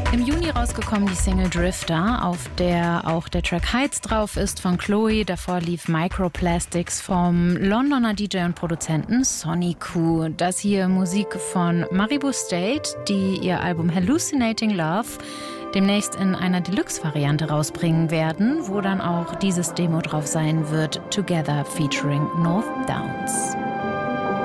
Im Juni rausgekommen die Single Drifter, auf der auch der Track Heights drauf ist von Chloe. Davor lief Microplastics vom Londoner DJ und Produzenten Sonny Q. Das hier Musik von Maribu State, die ihr Album Hallucinating Love demnächst in einer Deluxe-Variante rausbringen werden, wo dann auch dieses Demo drauf sein wird, Together featuring North Downs.